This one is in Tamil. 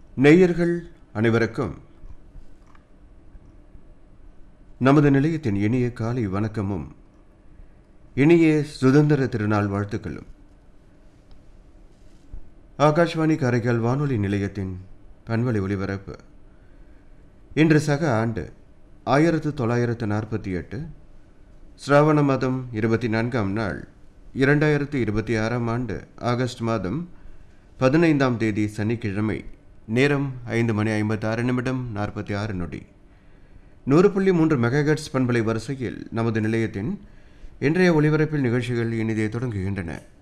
நேயர்கள் அனைவருக்கும் நமது நிலையத்தின் இனிய காலை வணக்கமும் இனிய சுதந்திர திருநாள் வாழ்த்துக்களும். ஆகாஷ்வாணி காரைக்கால் வானொலி நிலையத்தின் பண்பலை ஒலிபரப்பு இன்று சக ஆண்டு 1948 சிராவண மாதம் 24ஆம் நாள் 2026ஆம் ஆண்டு ஆகஸ்ட் மாதம் 15ஆம் தேதி சனிக்கிழமை. நேரம் 5:56 100.3 மெகாஹெர்ட்ஸ் பண்பலை வரிசையில் நமது நிலையத்தின் இன்றைய ஒலிபரப்பில் நிகழ்ச்சிகள் இனிதே தொடங்குகின்றன.